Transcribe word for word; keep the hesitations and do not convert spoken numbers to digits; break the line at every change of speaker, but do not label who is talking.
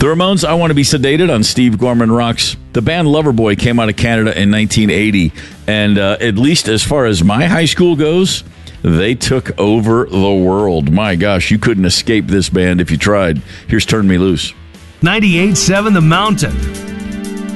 Ramones, I Want to Be Sedated on Steve Gorman Rocks. The band Loverboy came out of Canada in nineteen eighty, and uh, at least as far as my high school goes, they took over the world. My gosh, you couldn't escape this band if you tried. Here's Turn Me Loose.
ninety-eight point seven The Mountain.